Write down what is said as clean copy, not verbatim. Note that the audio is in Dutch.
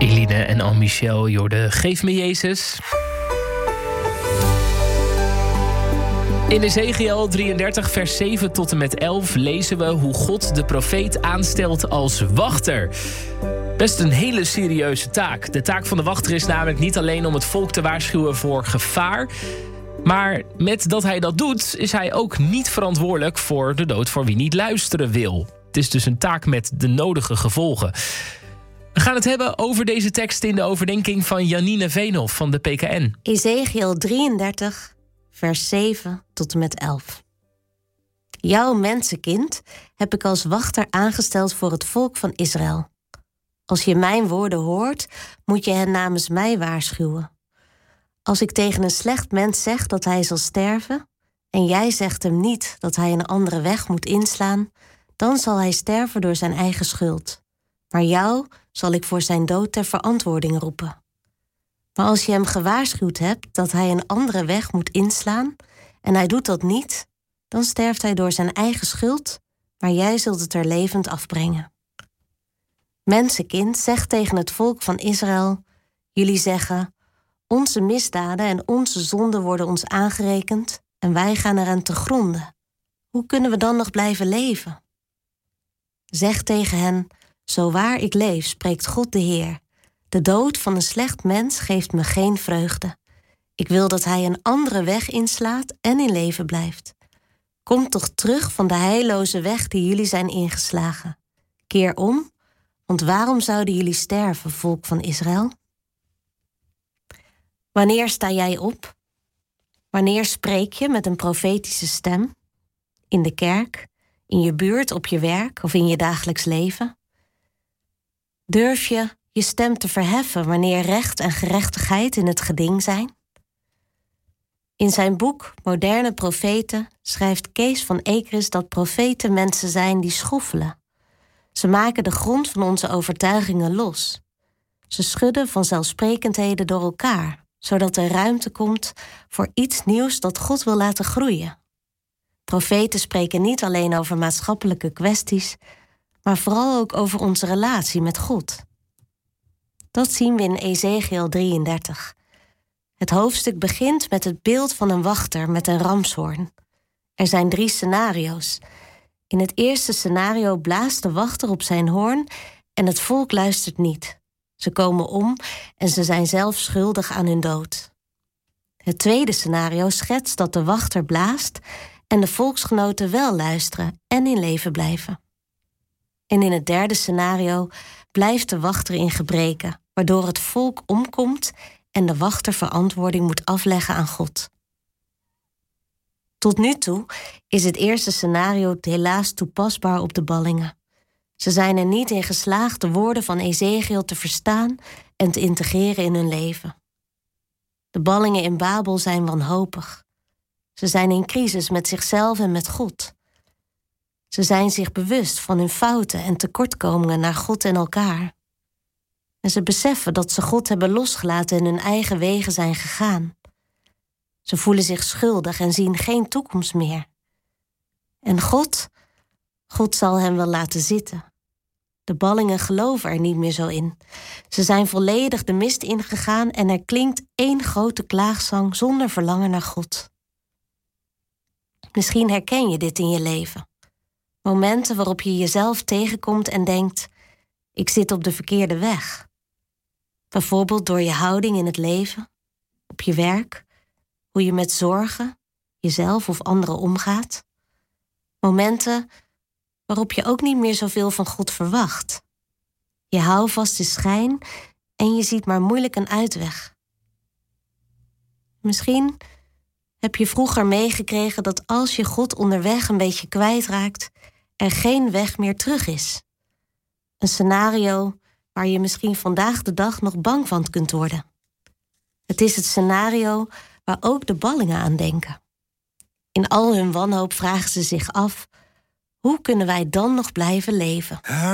Eline en Anne-Michel, Jorde, geef me Jezus. In Ezechiël 33, vers 7 tot en met 11 lezen we hoe God de profeet aanstelt als wachter. Best een hele serieuze taak. De taak van de wachter is namelijk niet alleen om het volk te waarschuwen voor gevaar, maar met dat hij dat doet, is hij ook niet verantwoordelijk voor de dood voor wie niet luisteren wil. Het is dus een taak met de nodige gevolgen. We gaan het hebben over deze tekst in de overdenking van Janine Veenhoff van de PKN. Ezechiël 33, vers 7 tot en met 11. Jouw mensenkind heb ik als wachter aangesteld voor het volk van Israël. Als je mijn woorden hoort, moet je hen namens mij waarschuwen. Als ik tegen een slecht mens zeg dat hij zal sterven, en jij zegt hem niet dat hij een andere weg moet inslaan, dan zal hij sterven door zijn eigen schuld. Maar jou zal ik voor zijn dood ter verantwoording roepen. Maar als je hem gewaarschuwd hebt dat hij een andere weg moet inslaan, en hij doet dat niet, dan sterft hij door zijn eigen schuld, maar jij zult het er levend afbrengen. Mensenkind, zeg tegen het volk van Israël, jullie zeggen, onze misdaden en onze zonden worden ons aangerekend en wij gaan eraan te gronden. Hoe kunnen we dan nog blijven leven? Zeg tegen hen, zo waar ik leef, spreekt God de Heer. De dood van een slecht mens geeft me geen vreugde. Ik wil dat hij een andere weg inslaat en in leven blijft. Kom toch terug van de heilloze weg die jullie zijn ingeslagen. Keer om, want waarom zouden jullie sterven, volk van Israël? Wanneer sta jij op? Wanneer spreek je met een profetische stem? In de kerk, in je buurt, op je werk of in je dagelijks leven? Durf je je stem te verheffen wanneer recht en gerechtigheid in het geding zijn? In zijn boek Moderne Profeten schrijft Kees van Ekeris dat profeten mensen zijn die schoffelen. Ze maken de grond van onze overtuigingen los. Ze schudden vanzelfsprekendheden door elkaar, zodat er ruimte komt voor iets nieuws dat God wil laten groeien. Profeten spreken niet alleen over maatschappelijke kwesties, maar vooral ook over onze relatie met God. Dat zien we in Ezechiël 33. Het hoofdstuk begint met het beeld van een wachter met een ramshoorn. Er zijn 3 scenario's. In het eerste scenario blaast de wachter op zijn hoorn en het volk luistert niet. Ze komen om en ze zijn zelf schuldig aan hun dood. Het tweede scenario schetst dat de wachter blaast en de volksgenoten wel luisteren en in leven blijven. En in het derde scenario blijft de wachter in gebreken, waardoor het volk omkomt en de wachter verantwoording moet afleggen aan God. Tot nu toe is het eerste scenario helaas toepasbaar op de ballingen. Ze zijn er niet in geslaagd de woorden van Ezechiël te verstaan en te integreren in hun leven. De ballingen in Babel zijn wanhopig. Ze zijn in crisis met zichzelf en met God. Ze zijn zich bewust van hun fouten en tekortkomingen naar God en elkaar. En ze beseffen dat ze God hebben losgelaten en hun eigen wegen zijn gegaan. Ze voelen zich schuldig en zien geen toekomst meer. En God zal hen wel laten zitten. De ballingen geloven er niet meer zo in. Ze zijn volledig de mist ingegaan en er klinkt 1 grote klaagzang zonder verlangen naar God. Misschien herken je dit in je leven. Momenten waarop je jezelf tegenkomt en denkt, ik zit op de verkeerde weg. Bijvoorbeeld door je houding in het leven, op je werk, hoe je met zorgen, jezelf of anderen omgaat. Momenten waarop je ook niet meer zoveel van God verwacht. Je houvast is schijn en je ziet maar moeilijk een uitweg. Misschien heb je vroeger meegekregen dat als je God onderweg een beetje kwijtraakt, er geen weg meer terug is. Een scenario waar je misschien vandaag de dag nog bang van kunt worden. Het is het scenario waar ook de ballingen aan denken. In al hun wanhoop vragen ze zich af, hoe kunnen wij dan nog blijven leven?